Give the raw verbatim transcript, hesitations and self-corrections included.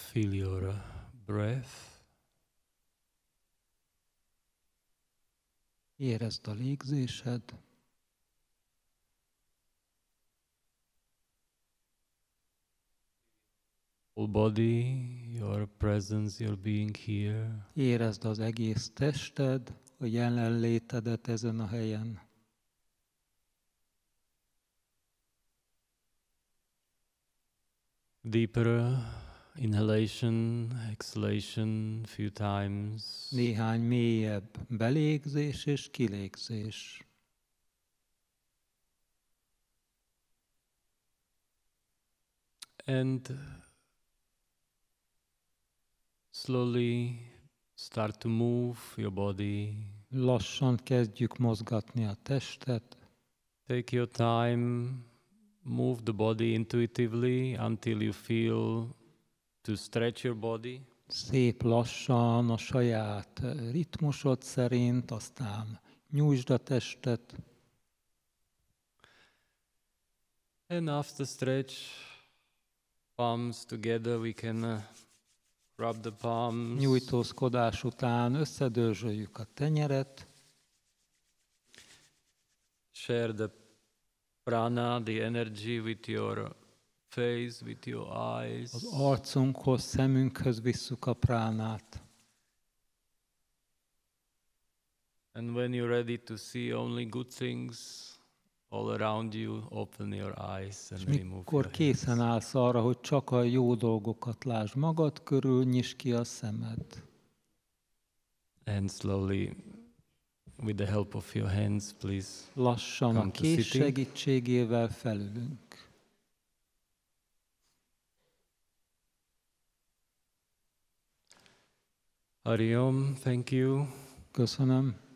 Feel your breath. Érezd a légzésed. Whole body, your presence, your being here. Érezd az egész tested, a jelenlétedet ezen a helyen. Deeper inhalation, exhalation, few times. Néhány mélyebb belégzés és kilégzés. And slowly start to move your body. Lassan kezdjük mozgatni a testet. Take your time, move the body intuitively until you feel to stretch your body. Szép lassan, a saját ritmusod szerint, aztán nyújtsd a testet. And after stretch, palms together, we can uh, rub the palms. Nyújtózkodás után összedörzsöljük a tenyeret. Share the prana, the energy with your face, with your eyes. Az arcunkhoz, szemünkhöz visszük a pránát. And when you're ready to see only good things all around you, open your eyes and És remove mikor your készen hands. állsz arra, hogy csak a jó dolgokat lásd magad körül, nyisd ki a szemed. And slowly, with the help of your hands, please. Lassan Come a to kéz sitting. segítségével felülünk. Hari Om, thank you. Köszönöm.